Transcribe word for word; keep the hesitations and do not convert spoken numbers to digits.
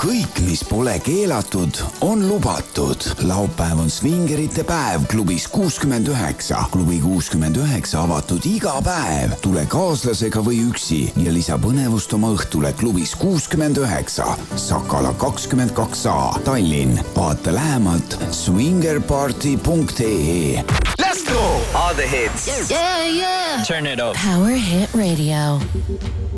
kõik, mis pole keelatud, on lubatud. Laupäev on svingerite päev klubis kuuskümmend üheksa. Klubi kuuskümmend üheksa avatud iga päev. Tule kaaslasega või üksi ja lisa põnevust oma õhtule klubis kuuskümmend üheksa. Sakala kakskümmend kaks A, Tallinn. Vaata lähemalt swingerparty punkt ee. Let's go! All the hits. Yeah, yeah. Turn it up. Power Hit Radio.